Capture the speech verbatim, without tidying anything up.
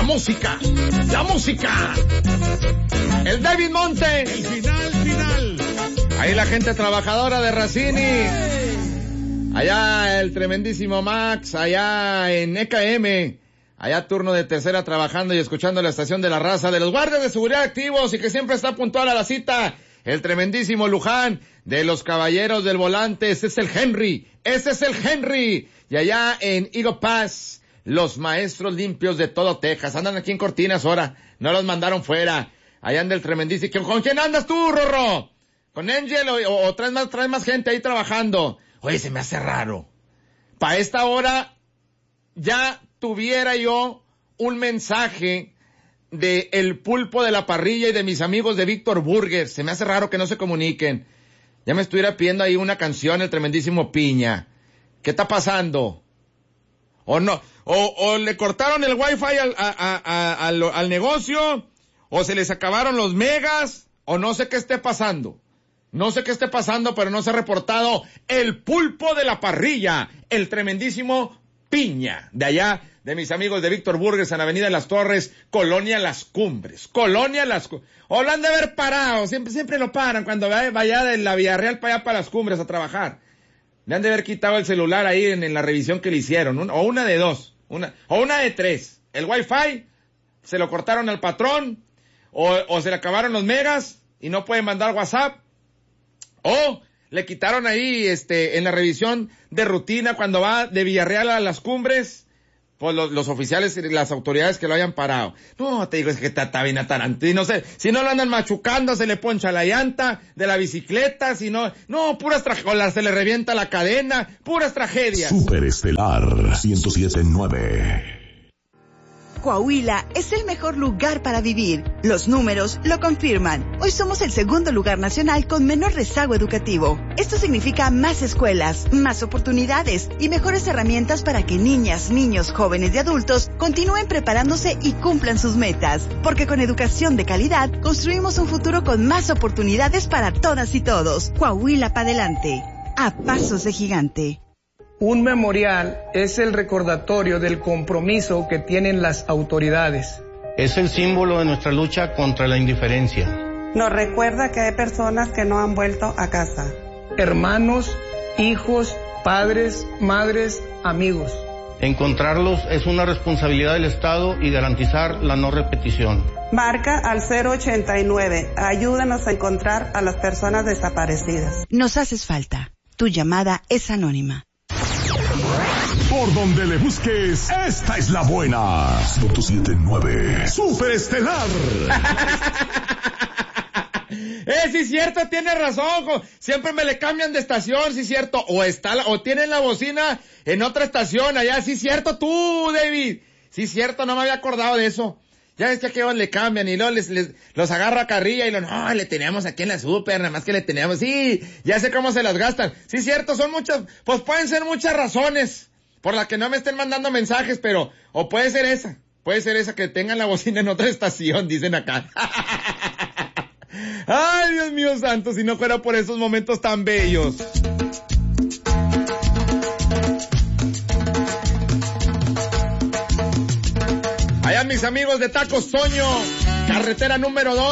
música, la música. El David Monte. El final, final. Ahí la gente trabajadora de Racini. Allá el tremendísimo Max, allá en E K M. Allá turno de tercera trabajando y escuchando la estación de la raza, de los guardias de seguridad activos y que siempre está puntual a la cita. El tremendísimo Luján, de los caballeros del volante, ese es el Henry, ese es el Henry. Y allá en Eagle Pass, los maestros limpios de todo Texas, andan aquí en Cortinas ahora, no los mandaron fuera. Allá anda el tremendísimo, ¿con quién andas tú, Rorro? ¿Con Angel o, o, o traes más, traes más gente ahí trabajando? Oye, se me hace raro. Para esta hora, ya tuviera yo un mensaje de el pulpo de la parrilla y de mis amigos de Víctor Burger. Se me hace raro que no se comuniquen. Ya me estuviera pidiendo ahí una canción, el tremendísimo Piña. ¿Qué está pasando? O no, o, o le cortaron el wifi al, a, a, a, al, al negocio, o se les acabaron los megas, o no sé qué esté pasando. No sé qué esté pasando, pero no se ha reportado el pulpo de la parrilla, el tremendísimo Piña, de allá, de mis amigos de Víctor Burgers, en Avenida Las Torres, Colonia Las Cumbres, Colonia Las Cumbres. O lo han de haber parado, siempre, siempre lo paran cuando vaya de la Villarreal para allá para Las Cumbres a trabajar. Le han de haber quitado el celular ahí en, en la revisión que le hicieron, un, o una de dos, una, o una de tres. El wifi, se lo cortaron al patrón, o, o se le acabaron los megas, y no puede mandar WhatsApp, o le quitaron ahí, este, en la revisión de rutina cuando va de Villarreal a Las Cumbres, pues los, los oficiales y las autoridades que lo hayan parado. No, te digo, es que está, está bien atarantado. Y no sé, si no lo andan machucando, se le poncha la llanta de la bicicleta, si no, no, puras tragedias, se le revienta la cadena, puras tragedias. Superestelar ciento siete punto nueve. Coahuila es el mejor lugar para vivir. Los números lo confirman. Hoy somos el segundo lugar nacional con menor rezago educativo. Esto significa más escuelas, más oportunidades y mejores herramientas para que niñas, niños, jóvenes y adultos continúen preparándose y cumplan sus metas. Porque con educación de calidad construimos un futuro con más oportunidades para todas y todos. Coahuila para adelante. A pasos de gigante. Un memorial es el recordatorio del compromiso que tienen las autoridades. Es el símbolo de nuestra lucha contra la indiferencia. Nos recuerda que hay personas que no han vuelto a casa. Hermanos, hijos, padres, madres, amigos. Encontrarlos es una responsabilidad del Estado y garantizar la no repetición. Marca al cero ochenta y nueve. Ayúdanos a encontrar a las personas desaparecidas. Nos haces falta. Tu llamada es anónima. Por donde le busques, esta es la buena. ciento siete punto nueve. Superestelar. Eh, sí es cierto, tiene razón. Siempre me le cambian de estación, sí es cierto. O está, la, o tienen la bocina en otra estación allá, sí es cierto tú, David. Sí es cierto, no me había acordado de eso. Ya ves que aquí le cambian y luego les, les, los agarra carrilla y lo, no, le teníamos aquí en la super, nada más que le teníamos. Sí, ya sé cómo se las gastan. Sí es cierto, son muchas, pues pueden ser muchas razones por las que no me estén mandando mensajes, pero, o puede ser esa, puede ser esa que tengan la bocina en otra estación, dicen acá. Ay, Dios mío santo, si no fuera por esos momentos tan bellos. Allá mis amigos de Tacos Toño, carretera número dos.